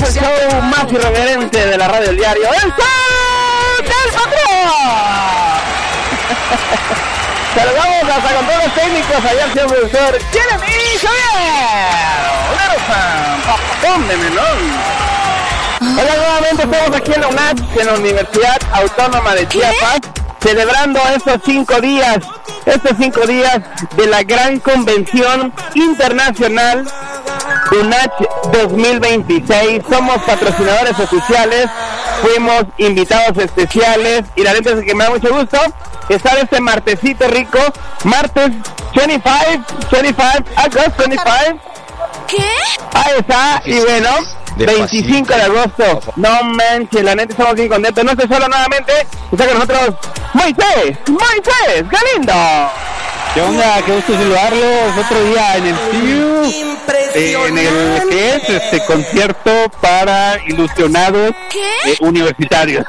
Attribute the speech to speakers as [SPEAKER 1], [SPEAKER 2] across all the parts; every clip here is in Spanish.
[SPEAKER 1] el show más irreverente de la radio del diario, el show del patrón. Saludamos hasta controles técnicos, allá el señor profesor Jeremy Javier. Papapón de melón. Hola, nuevamente estamos aquí en la UNACH, en la Universidad Autónoma de Chiapas, celebrando estos 5 días de la gran convención internacional UNACH 2026. Somos patrocinadores oficiales, fuimos invitados especiales y la neta es que me da mucho gusto estar este martesito rico, martes 25 August 25.
[SPEAKER 2] ¿Qué?
[SPEAKER 1] Ahí está, y bueno, 25 de agosto. No manches, la neta estamos bien contentos. No estoy solo nuevamente, está con nosotros Moisés, Galindo.
[SPEAKER 3] ¿Qué onda? Qué gusto saludarlos otro día en el CIU, en el que es concierto para ilusionados universitarios.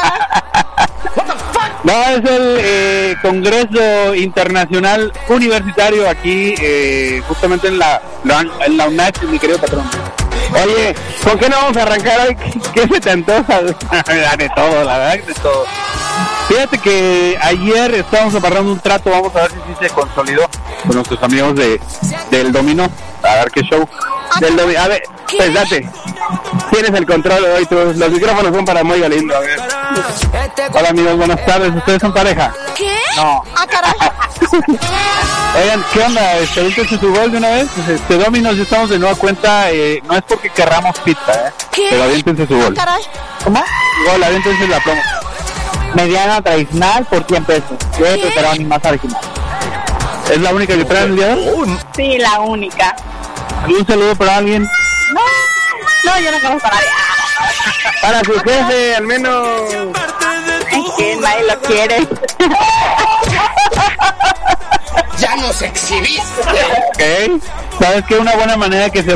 [SPEAKER 3] No, es el Congreso Internacional Universitario aquí, justamente en la UNACH, mi querido patrón.
[SPEAKER 1] Oye, ¿por qué no vamos a arrancar hoy? ¿Qué se te antoja?
[SPEAKER 3] De todo, la verdad que de todo. Fíjate que ayer estábamos amarrando un trato, vamos a ver si se consolidó con nuestros amigos del dominó, a ver qué show.
[SPEAKER 1] Del dominó, a ver, pues date. Tienes el control hoy, los micrófonos son para Muy Galindo, a ver.
[SPEAKER 3] Hola amigos, buenas tardes, ¿ustedes son pareja?
[SPEAKER 2] ¿Qué?
[SPEAKER 3] No.
[SPEAKER 2] Ah, caray.
[SPEAKER 3] Oigan, ¿qué onda? ¿Aviéntense su gol de una vez? Dominos, ya estamos de nueva cuenta, no es porque querramos pizza,
[SPEAKER 2] ¿Qué?
[SPEAKER 3] pero aviéntense su gol.
[SPEAKER 2] Ah, caray.
[SPEAKER 3] ¿Cómo? Gol, aviéntense la promo.
[SPEAKER 4] Mediana tradicional por 100 pesos. Yo he preparado mi más original.
[SPEAKER 3] ¿Es la única que traen el día de hoy?
[SPEAKER 2] Sí, la única.
[SPEAKER 3] ¿Un saludo para alguien?
[SPEAKER 2] No, yo no conozco para nadie.
[SPEAKER 1] Para su jefe, al menos.
[SPEAKER 2] Es que nadie lo quiere.
[SPEAKER 5] ¡Ya nos exhibiste!
[SPEAKER 3] Ok. ¿Sabes qué? Una buena manera que se